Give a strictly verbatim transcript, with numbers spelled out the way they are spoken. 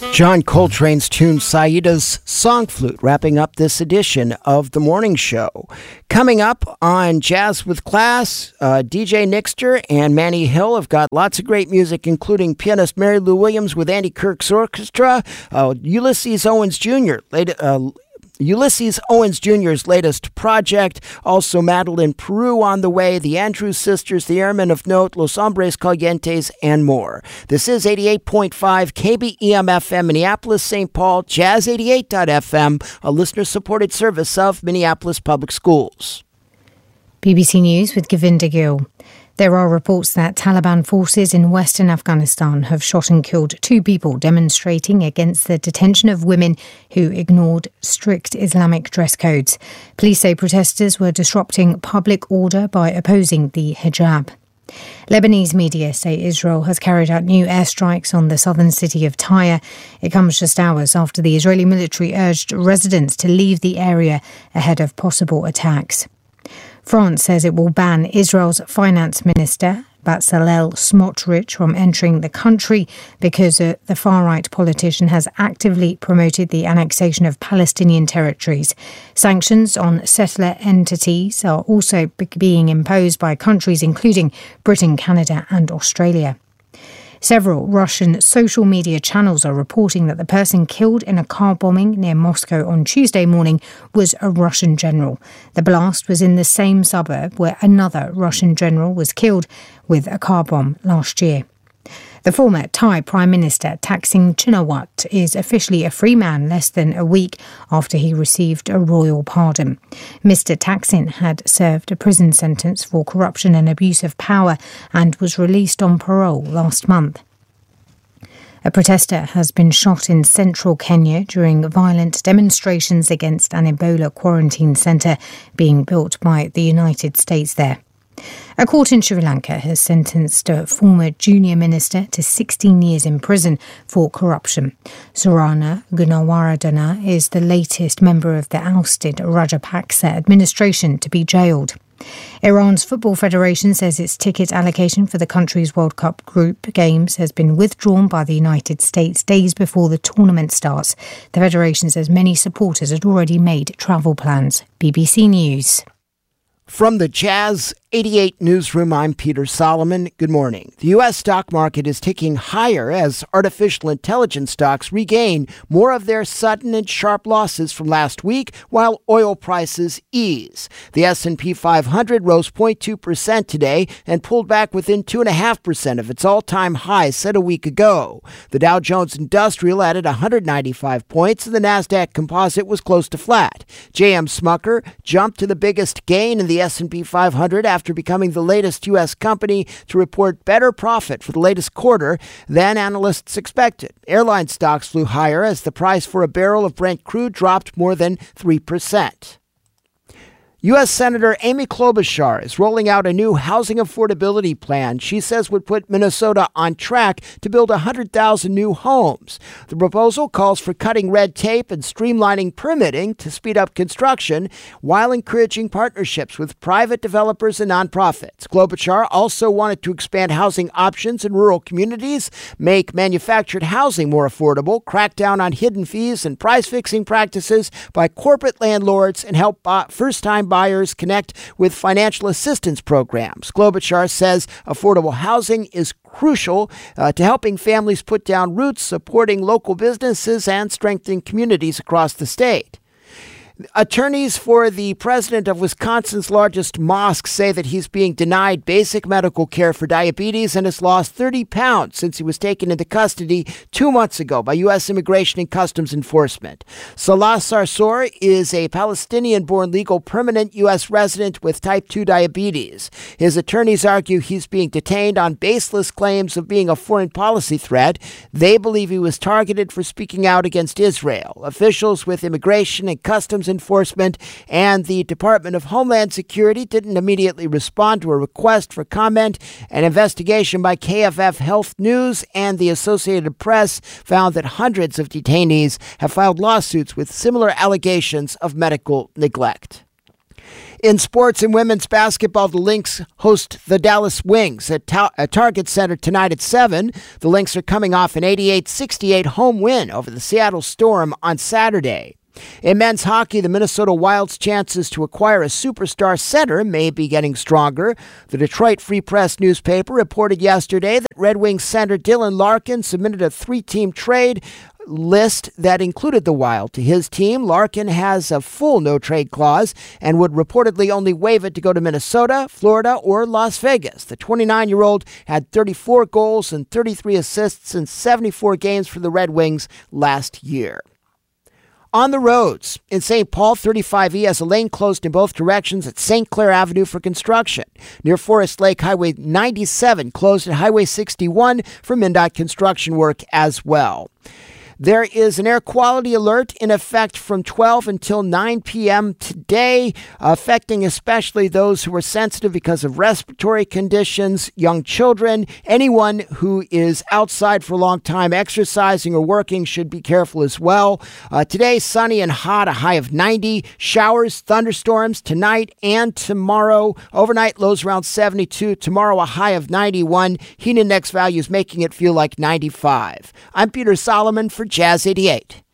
John Coltrane's tune Saida's Song Flute, wrapping up this edition of The Morning Show. Coming up on Jazz with Class, uh, D J Nixter and Manny Hill have got lots of great music, including pianist Mary Lou Williams with Andy Kirk's orchestra, uh, Ulysses Owens Junior, late, uh, Ulysses Owens Junior's latest project, also Madeline Peru on the way, the Andrews Sisters, the Airmen of Note, Los Hombres Calientes, and more. This is eighty-eight point five K B E M F M Minneapolis, Saint Paul, Jazz eighty-eight dot F M, a listener-supported service of Minneapolis Public Schools. B B C News with Govinda Gill. There are reports that Taliban forces in western Afghanistan have shot and killed two people demonstrating against the detention of women who ignored strict Islamic dress codes. Police say protesters were disrupting public order by opposing the hijab. Lebanese media say Israel has carried out new airstrikes on the southern city of Tyre. It comes just hours after the Israeli military urged residents to leave the area ahead of possible attacks. France says it will ban Israel's finance minister, Bezalel Smotrich, from entering the country because uh, the far-right politician has actively promoted the annexation of Palestinian territories. Sanctions on settler entities are also be- being imposed by countries including Britain, Canada and Australia. Several Russian social media channels are reporting that the person killed in a car bombing near Moscow on Tuesday morning was a Russian general. The blast was in the same suburb where another Russian general was killed with a car bomb last year. The former Thai Prime Minister Thaksin Shinawatra is officially a free man less than a week after he received a royal pardon. Mister Thaksin had served a prison sentence for corruption and abuse of power and was released on parole last month. A protester has been shot in central Kenya during violent demonstrations against an Ebola quarantine centre being built by the United States there. A court in Sri Lanka has sentenced a former junior minister to sixteen years in prison for corruption. Surana Gunawaradana is the latest member of the ousted Rajapaksa administration to be jailed. Iran's Football Federation says its ticket allocation for the country's World Cup group games has been withdrawn by the United States days before the tournament starts. The federation says many supporters had already made travel plans. B B C News. From the Jazz eighty-eight newsroom, I'm Peter Solomon. Good morning. The U S stock market is ticking higher as artificial intelligence stocks regain more of their sudden and sharp losses from last week, while oil prices ease. The S and P five hundred rose zero point two percent today and pulled back within two point five percent of its all-time high set a week ago. The Dow Jones Industrial added one hundred ninety-five points, and the Nasdaq Composite was close to flat. J M Smucker jumped to the biggest gain in the S and P five hundred after after becoming the latest U S company to report better profit for the latest quarter than analysts expected. Airline stocks flew higher as the price for a barrel of Brent crude dropped more than three percent. U S Senator Amy Klobuchar is rolling out a new housing affordability plan she says would put Minnesota on track to build one hundred thousand new homes. The proposal calls for cutting red tape and streamlining permitting to speed up construction while encouraging partnerships with private developers and nonprofits. Klobuchar also wanted to expand housing options in rural communities, make manufactured housing more affordable, crack down on hidden fees and price-fixing practices by corporate landlords, and help first-time buyers connect with financial assistance programs. Klobuchar says affordable housing is crucial uh, to helping families put down roots, supporting local businesses, and strengthening communities across the state. Attorneys for the president of Wisconsin's largest mosque say that he's being denied basic medical care for diabetes and has lost thirty pounds since he was taken into custody two months ago by U S Immigration and Customs Enforcement. Salah Sarsour is a Palestinian-born legal permanent U S resident with type two diabetes. His attorneys argue he's being detained on baseless claims of being a foreign policy threat. They believe he was targeted for speaking out against Israel. Officials with Immigration and Customs Enforcement and the Department of Homeland Security didn't immediately respond to a request for comment. An investigation by K F F Health News and the Associated Press found that hundreds of detainees have filed lawsuits with similar allegations of medical neglect. In sports and women's basketball, the Lynx host the Dallas Wings at, Ta- at Target Center tonight at seven. The Lynx are coming off an eighty-eight sixty-eight home win over the Seattle Storm on Saturday. In men's hockey, the Minnesota Wild's chances to acquire a superstar center may be getting stronger. The Detroit Free Press newspaper reported yesterday that Red Wings center Dylan Larkin submitted a three-team trade list that included the Wild to his team. Larkin has a full no-trade clause and would reportedly only waive it to go to Minnesota, Florida, or Las Vegas. The twenty-nine-year-old had thirty-four goals and thirty-three assists in seventy-four games for the Red Wings last year. On the roads, in Saint Paul, thirty-five E has a lane closed in both directions at Saint Clair Avenue for construction. Near Forest Lake, Highway ninety-seven closed at Highway sixty-one for MnDOT construction work as well. There is an air quality alert in effect from twelve until nine p.m. today, affecting especially those who are sensitive because of respiratory conditions, young children. Anyone who is outside for a long time exercising or working should be careful as well. Uh, today, sunny and hot, a high of ninety. Showers, thunderstorms tonight and tomorrow. Overnight, lows around seventy-two. Tomorrow, a high of ninety-one. Heat index values making it feel like ninety-five. I'm Peter Solomon for Jazz eighty-eight.